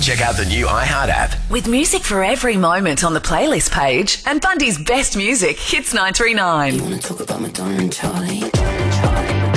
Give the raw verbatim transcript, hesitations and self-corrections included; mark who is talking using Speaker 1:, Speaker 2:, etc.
Speaker 1: Check out the new iHeart app.
Speaker 2: With music for every moment on the playlist page and Bundy's best music, Hits nine three nine.
Speaker 3: You wanna talk about Madonna and Charlie?